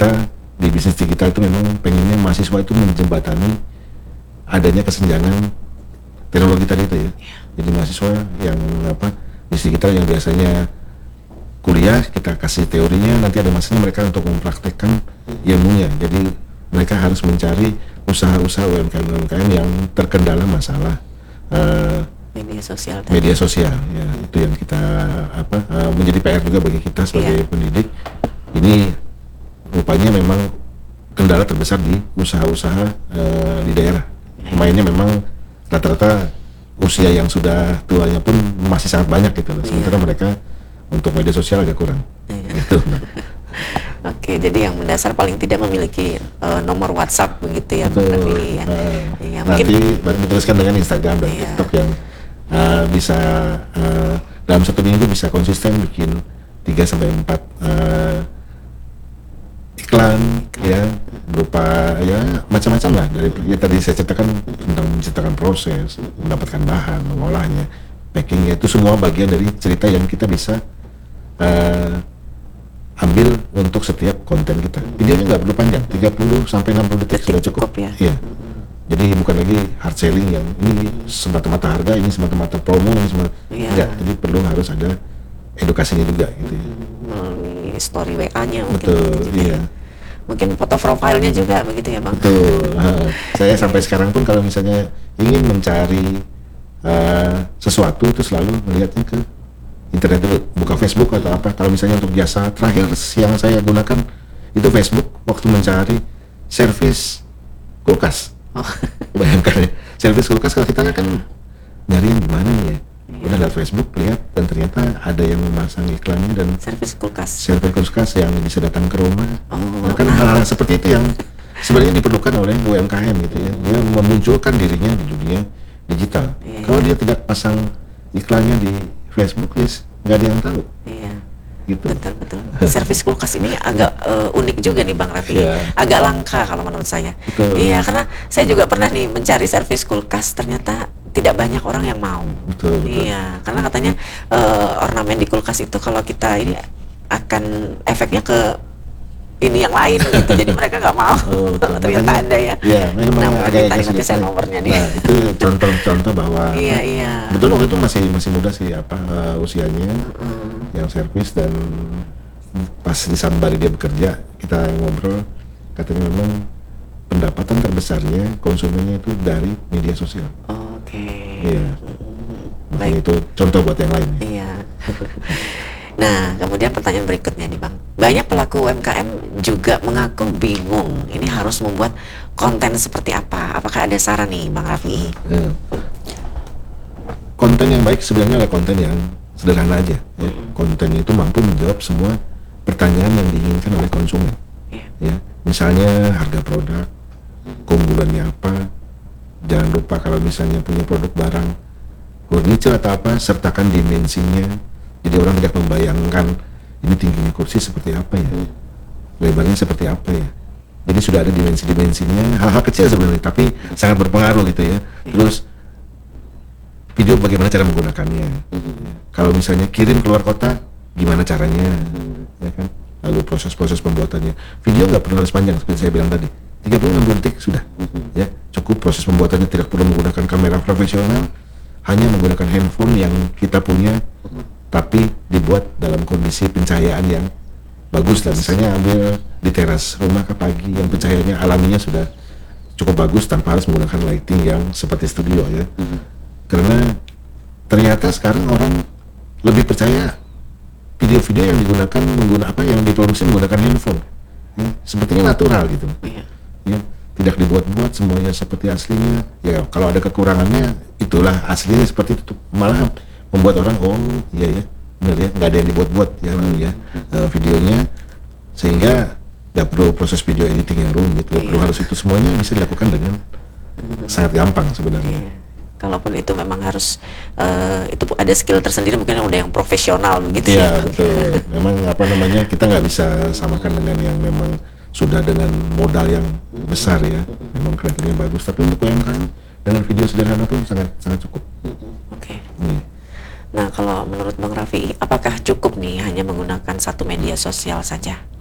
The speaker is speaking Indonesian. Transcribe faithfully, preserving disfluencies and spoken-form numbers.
kita di bisnis digital itu memang pengennya mahasiswa itu menjembatani adanya kesenjangan teknologi tadi itu ya. Jadi mahasiswa yang apa bisnis digital yang biasanya kuliah kita kasih teorinya, nanti ada masanya mereka untuk mempraktekkan ilmunya. Jadi mereka harus mencari usaha-usaha U M K M U M K M yang terkendala masalah uh, media sosial tadi. media sosial ya, itu yang kita apa uh, menjadi P R juga bagi kita sebagai yeah. pendidik. Ini rupanya memang kendala terbesar di usaha-usaha uh, di daerah. Pemainnya memang rata-rata usia yang sudah tuanya pun masih sangat banyak gitu, sementara yeah. mereka untuk media sosial agak kurang. Yeah. Gitu. Oke, jadi yang mendasar paling tidak memiliki uh, nomor WhatsApp begitu ya, Bang Raffi ya. Uh, ya nanti mungkin baru diteruskan dengan Instagram dan iya. TikTok yang uh, bisa uh, dalam satu minggu bisa konsisten bikin tiga sampai empat uh, iklan, iklan ya berupa ya macam-macam lah dari ya tadi saya ceritakan tentang menciptakan proses, mendapatkan bahan, mengolahnya, packingnya, itu semua bagian dari cerita yang kita bisa uh, ambil untuk setiap konten kita. Videonya nggak perlu panjang, tiga puluh sampai enam puluh detik sudah cukup. ya. Iya. Jadi bukan lagi hard selling yang ini semata-mata harga, ini semata-mata promo, ini semata ya. Enggak. Jadi perlu harus ada edukasinya juga gitu ya. Melalui story W A-nya mungkin. Betul, iya. Mungkin foto profilnya juga begitu ya, Bang. Betul. Nah, saya sampai sekarang pun kalau misalnya ingin mencari uh, sesuatu itu selalu melihatnya ke internet dulu, buka Facebook atau apa. Kalau misalnya untuk jasa terakhir yang saya gunakan itu Facebook waktu mencari servis kulkas. Oh. Bayangkan ya, servis kulkas kalau kita kan nyari yang gimana ya? Udah lihat Facebook, lihat dan ternyata ada yang memasang iklannya dan servis kulkas. Servis kulkas yang bisa datang ke rumah. Oh. Nah, kan hal-hal seperti itu yang sebenarnya diperlukan oleh U M K M gitu ya. Dia memunculkan dirinya di dunia digital. Iya, kalau iya. dia tidak pasang iklannya di Facebook list, nggak ada yang tahu. Iya. Gitu. Betul betul. Servis kulkas ini agak uh, unik juga nih, Bang Raffi. Yeah. Agak langka kalau menurut saya. Betul. Iya, karena saya juga pernah nih mencari servis kulkas, ternyata tidak banyak orang yang mau. Betul, betul. Iya, karena katanya uh, ornamen di kulkas itu kalau kita ini akan efeknya ke ini yang lain gitu, jadi mereka nggak mau. Oh, ternyata ada ya. Iya, memang nah, ada tadi nanti saya nomornya nih. Nah, itu contoh-contoh bahwa iya, iya. betul waktu itu masih masih muda sih apa uh, usianya mm. yang servis, dan pas disambari dia bekerja kita ngobrol, katanya memang pendapatan terbesarnya konsumennya itu dari media sosial. Oke. Okay. Iya. Baik. Itu contoh buat yang lain. Iya. Nah, kemudian pertanyaan berikutnya nih, Bang. Banyak pelaku U M K M juga mengaku bingung ini harus membuat konten seperti apa. Apakah ada saran nih, Bang Raffi? Ya. Konten yang baik sebenarnya adalah konten yang sederhana aja. Ya. Konten itu mampu menjawab semua pertanyaan yang diinginkan oleh konsumen. Yeah. Ya. Misalnya harga produk, keunggulannya apa. Jangan lupa kalau misalnya punya produk barang furniture atau apa, sertakan dimensinya. Jadi orang tidak membayangkan ini tingginya kursi seperti apa ya, lebarnya seperti apa ya. Jadi sudah ada dimensi-dimensinya, hal-hal kecil sebenarnya, tapi sangat berpengaruh gitu ya. Terus video bagaimana cara menggunakannya. Kalau misalnya kirim keluar kota, gimana caranya, ya kan? Lalu proses-proses pembuatannya. Video nggak perlu harus panjang seperti saya bilang tadi. tiga puluh enam detik sudah, ya cukup. Proses pembuatannya tidak perlu menggunakan kamera profesional, hanya menggunakan handphone yang kita punya, tapi dibuat dalam kondisi pencahayaan yang bagus lah. Misalnya ambil di teras rumah ke pagi yang pencahayaannya alaminya sudah cukup bagus tanpa harus menggunakan lighting yang seperti studio ya. Mm-hmm. Karena ternyata sekarang orang lebih percaya video-video yang digunakan menggunakan apa yang diproduksi menggunakan handphone. Ya, sepertinya natural gitu. Yeah. Ya, tidak dibuat-buat, semuanya seperti aslinya. Ya kalau ada kekurangannya itulah aslinya seperti itu, malah membuat orang oh iya ya benar ya, nggak ada yang dibuat-buat ya, hmm. ya uh, videonya, sehingga nggak perlu proses video editing yang rumit, nggak perlu harus itu, semuanya bisa dilakukan dengan hmm. sangat gampang sebenarnya. Yeah. Kalaupun itu memang harus uh, itu ada skill tersendiri, mungkin udah yang profesional begitu ya. Ya betul. Memang apa namanya, kita nggak bisa samakan dengan yang memang sudah dengan modal yang besar ya, memang kreatifnya bagus, tapi untuk yang kan dengan video sederhana pun sangat sangat cukup. Oke. Okay. Hmm. Nah, kalau menurut Bang Raffi, apakah cukup nih hanya menggunakan satu media sosial saja?